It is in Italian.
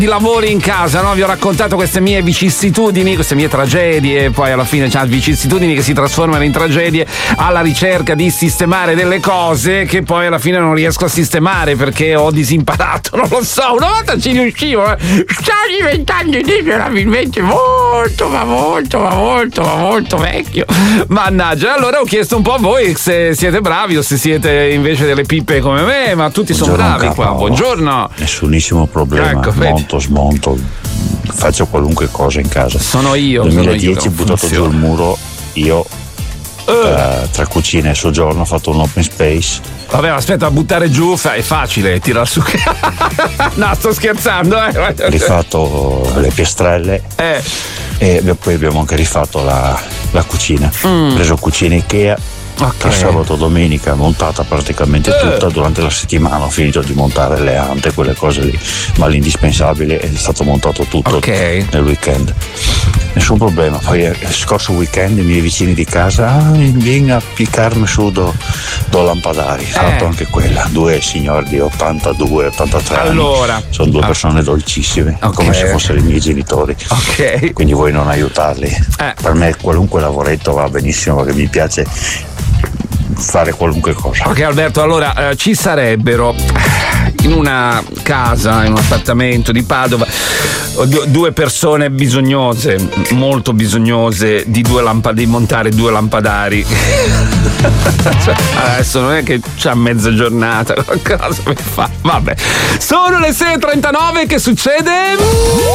di lavori in casa, no? Vi ho raccontato queste mie vicissitudini, queste mie tragedie, poi alla fine c'è vicissitudini che si trasformano in tragedie alla ricerca di sistemare delle cose che poi alla fine non riesco a sistemare perché ho disimparato, non lo so, una volta ci riuscivo, sta diventando inevitabilmente molto vecchio, mannaggia. Allora ho chiesto un po' a voi se siete bravi o se siete invece delle pippe come me, ma tutti sono bravi qua. Buongiorno. Nessunissimo problema, ecco, monto, smonto, faccio qualunque cosa in casa. Sono io. 2010 ho buttato giù il muro, io tra cucina e soggiorno ho fatto un open space. Vabbè, aspetta, a buttare giù è facile, tirar su. No, sto scherzando, Rifatto le piastrelle e poi abbiamo anche rifatto la cucina. Preso cucina Ikea. Che sabato domenica montata praticamente tutta. Durante la settimana ho finito di montare le ante, quelle cose lì, ma l'indispensabile è stato montato tutto nel weekend, nessun problema. Poi il scorso weekend i miei vicini di casa vieni a piccarmi su do lampadari, fatto anche quella, due signori di 82-83 allora. anni, sono due persone dolcissime, come se fossero i miei genitori, quindi voi non aiutarli. Per me qualunque lavoretto va benissimo perché mi piace fare qualunque cosa. Ok Alberto, allora ci sarebbero in una casa, in un appartamento di Padova, due persone bisognose, molto bisognose di montare due lampadari. Cioè, adesso non è che c'ha mezza giornata, cosa mi fa? Vabbè, sono le 6:39, che succede?